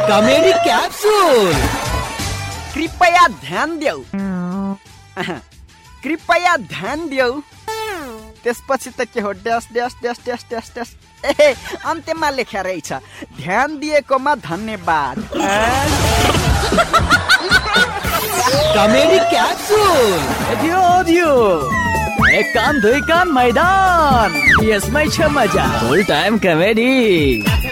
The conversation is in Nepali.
Comedy capsule. कृपया ध्यान देऊ। कृपया ध्यान देऊ। त्यसपछि त के हो dash dash dash dash dash dash. ए अन्त्यमा लेख्या रहेछ ध्यान दिएकोमा धन्यवाद। Comedy capsule. दियो एक कान दुई कान मैदान, यसमै छ मजा। फुल टाइम कमेडी।